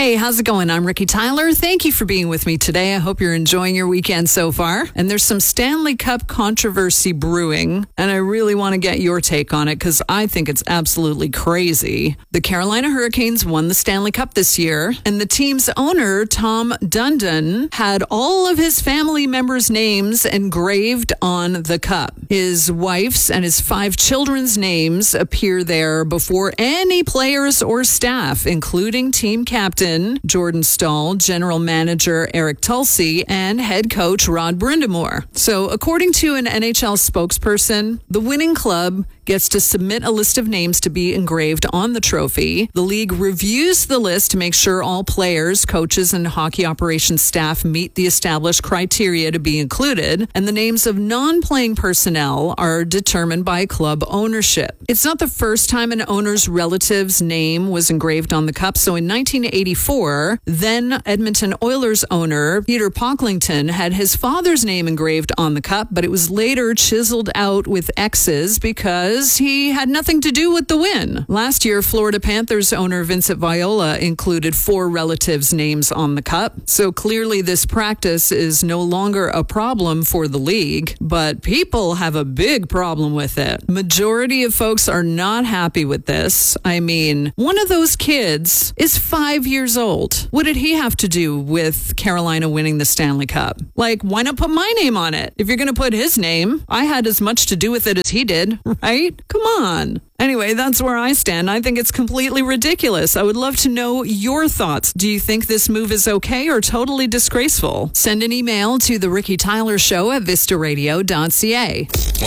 Hey, how's it going? I'm Ricky Tyler. Thank you for being with me today. I hope you're enjoying your weekend so far. And there's some Stanley Cup controversy brewing, and I really want to get your take on it because I think it's absolutely crazy. The Carolina Hurricanes won the Stanley Cup this year, and the team's owner, Tom Dundon, had all of his family members' names engraved on the cup. His wife's and his 5 children's names appear there before any players or staff, including team captain Jordan Staal, general manager Eric Tulsi, and head coach Rod Brind'Amour. So according to an NHL spokesperson, the winning club gets to submit a list of names to be engraved on the trophy. The league reviews the list to make sure all players, coaches, and hockey operations staff meet the established criteria to be included, and the names of non-playing personnel are determined by club ownership. It's not the first time an owner's relative's name was engraved on the cup. So in 1984, then Edmonton Oilers owner Peter Pocklington had his father's name engraved on the cup, but it was later chiseled out with X's because he had nothing to do with the win. Last year, Florida Panthers owner Vincent Viola included 4 relatives' names on the cup. So clearly this practice is no longer a problem for the league, but people have a big problem with it. Majority of folks are not happy with this. I mean, one of those kids is 5 years old. What did he have to do with Carolina winning the Stanley Cup? Like, why not put my name on it? If you're going to put his name, I had as much to do with it as he did, right? Come on. Anyway, that's where I stand. I think it's completely ridiculous. I would love to know your thoughts. Do you think this move is okay or totally disgraceful? Send an email to the Ricky Tyler Show at vistaradio.ca.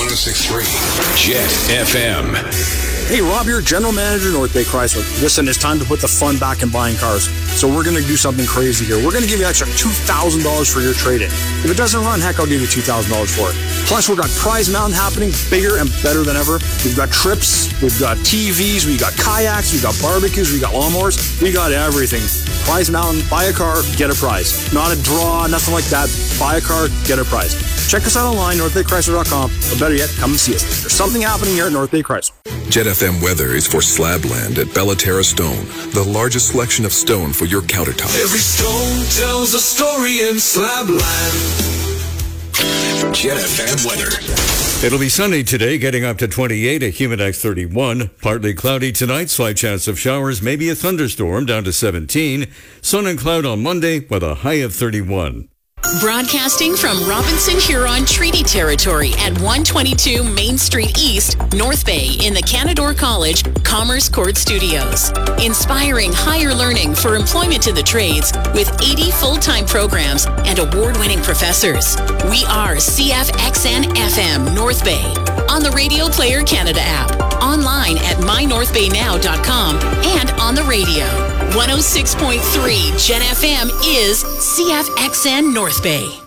106.3 Jet FM. Hey, Rob here, General Manager, North Bay Chrysler. Listen, it's time to put the fun back in buying cars. So we're going to do something crazy here. We're going to give you an extra $2,000 for your trade-in. If it doesn't run, heck, I'll give you $2,000 for it. Plus, we've got Prize Mountain happening, bigger and better than ever. We've got trips, we've got TVs, we've got kayaks, we've got barbecues, we've got lawnmowers. We got everything. Prize Mountain, buy a car, get a prize. Not a draw, nothing like that. Buy a car, get a prize. Check us out online, northbaychrysler.com, or better yet, come and see us. There's something happening here at North Bay Chrysler. Jet FM weather is for Slabland at Bellaterra Stone, the largest selection of stone for your countertop. Every stone tells a story in Slabland. Jet FM weather. It'll be sunny today, getting up to 28, a humid X 31. Partly cloudy tonight, slight chance of showers, maybe a thunderstorm, down to 17. Sun and cloud on Monday with a high of 31. Broadcasting from Robinson Huron Treaty Territory at 122 Main Street East, North Bay in the Canadore College Commerce Court Studios. Inspiring higher learning for employment in the trades with 80 full-time programs and award-winning professors. We are CFXN FM North Bay on the Radio Player Canada app, online at mynorthbaynow.com, and on the radio. 106.3 Jet FM is CFXN North Bay.